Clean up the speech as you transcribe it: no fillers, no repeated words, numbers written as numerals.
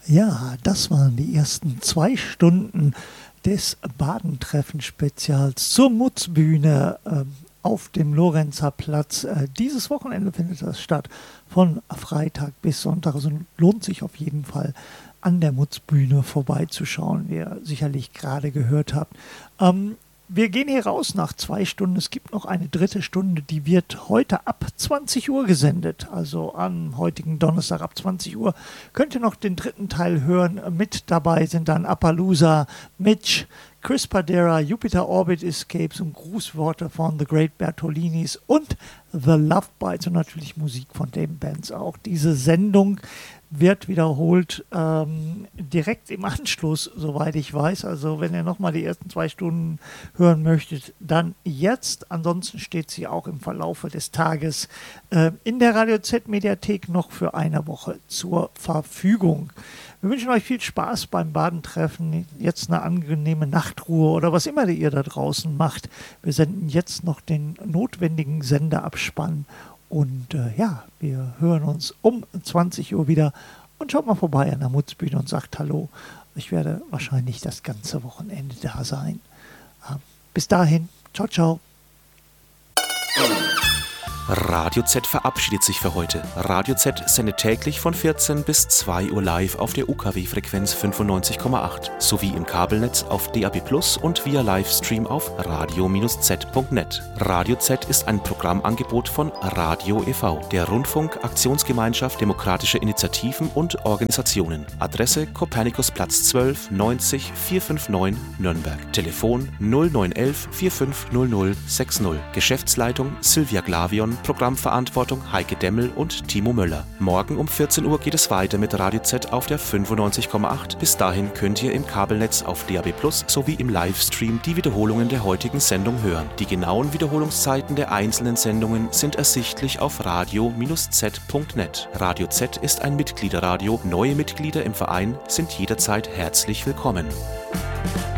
Ja, das waren die ersten 2 Stunden des Badentreffen-Spezials zur Mutzbühne auf dem Lorenzer Platz. Dieses Wochenende findet das statt, von Freitag bis Sonntag. Also lohnt sich auf jeden Fall, an der Mutzbühne vorbeizuschauen, wie ihr sicherlich gerade gehört habt. Wir gehen hier raus nach 2 Stunden. Es gibt noch eine 3. Stunde, die wird heute ab 20 Uhr gesendet. Also am heutigen Donnerstag ab 20 Uhr könnt ihr noch den 3. Teil hören. Mit dabei sind dann Appaloosa, Mitch, Chris Padera, Jupiter Orbit Escapes und Grußworte von The Great Bertolinis und The Love Bites und natürlich Musik von den Bands auch. Diese Sendung wird wiederholt direkt im Anschluss, soweit ich weiß. Also wenn ihr nochmal die ersten 2 Stunden hören möchtet, dann jetzt. Ansonsten steht sie auch im Verlaufe des Tages in der Radio Z Mediathek noch für eine Woche zur Verfügung. Wir wünschen euch viel Spaß beim Badentreffen, jetzt eine angenehme Nachtruhe oder was immer ihr da draußen macht. Wir senden jetzt noch den notwendigen Sendeabspann und ja, wir hören uns um 20 Uhr wieder und schaut mal vorbei an der Mutzbühne und sagt Hallo. Ich werde wahrscheinlich das ganze Wochenende da sein. Bis dahin, ciao, ciao. Radio Z verabschiedet sich für heute. Radio Z sendet täglich von 14 bis 2 Uhr live auf der UKW-Frequenz 95,8 sowie im Kabelnetz auf DAB+ und via Livestream auf radio-z.net. Radio Z ist ein Programmangebot von Radio e.V., der Rundfunk-Aktionsgemeinschaft demokratischer Initiativen und Organisationen. Adresse Kopernikusplatz 12 90 459 Nürnberg. Telefon 0911 4500 60. Geschäftsleitung Silvia Glavion. Programmverantwortung Heike Demmel und Timo Möller. Morgen um 14 Uhr geht es weiter mit Radio Z auf der 95,8. Bis dahin könnt ihr im Kabelnetz auf DAB+ sowie im Livestream die Wiederholungen der heutigen Sendung hören. Die genauen Wiederholungszeiten der einzelnen Sendungen sind ersichtlich auf radio-z.net. Radio Z ist ein Mitgliederradio. Neue Mitglieder im Verein sind jederzeit herzlich willkommen.